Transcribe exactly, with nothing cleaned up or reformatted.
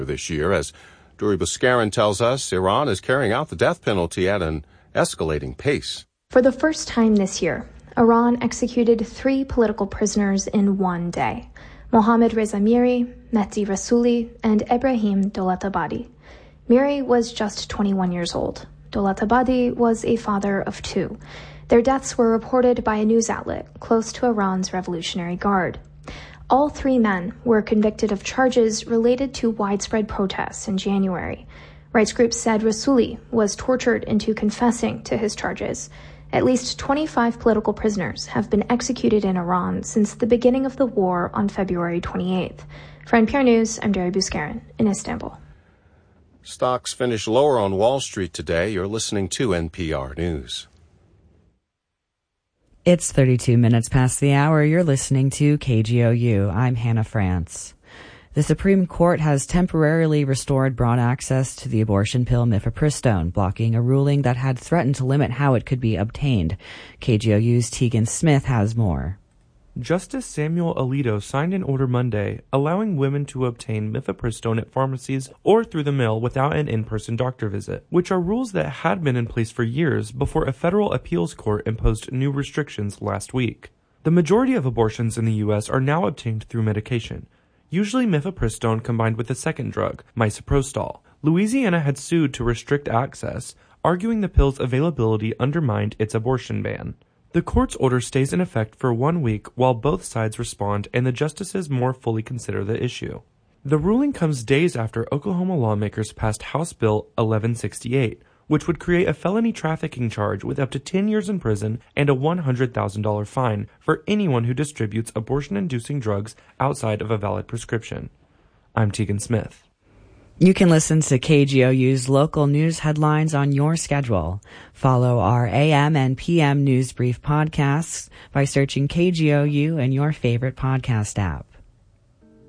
this year. As Duri Buskaran tells us, Iran is carrying out the death penalty at an escalating pace. For the first time this year, Iran executed three political prisoners in one day: Mohammad Reza Miri, Mehdi Rasooli, and Ebrahim Dolatabadi. Miri was just twenty-one years old. Dolatabadi was a father of two. Their deaths were reported by a news outlet close to Iran's Revolutionary Guard. All three men were convicted of charges related to widespread protests in January. Rights groups said Rasooli was tortured into confessing to his charges. At least twenty-five political prisoners have been executed in Iran since the beginning of the war on February twenty-eighth. For N P R News, I'm Duri Buskaran in Istanbul. Stocks finished lower on Wall Street today. You're listening to N P R News. It's thirty-two minutes past the hour. You're listening to K G O U. I'm Hannah France. The Supreme Court has temporarily restored broad access to the abortion pill mifepristone, blocking a ruling that had threatened to limit how it could be obtained. K G O U's Tegan Smith has more. Justice Samuel Alito signed an order Monday allowing women to obtain mifepristone at pharmacies or through the mail without an in-person doctor visit, which are rules that had been in place for years before a federal appeals court imposed new restrictions last week. The majority of abortions in the U S are now obtained through medication, usually mifepristone combined with a second drug, misoprostol. Louisiana had sued to restrict access, arguing the pill's availability undermined its abortion ban. The court's order stays in effect for one week while both sides respond and the justices more fully consider the issue. The ruling comes days after Oklahoma lawmakers passed House Bill eleven sixty-eight, which would create a felony trafficking charge with up to ten years in prison and a one hundred thousand dollars fine for anyone who distributes abortion-inducing drugs outside of a valid prescription. I'm Tegan Smith. You can listen to K G O U's local news headlines on your schedule. Follow our A M and P M News Brief podcasts by searching K G O U in your favorite podcast app.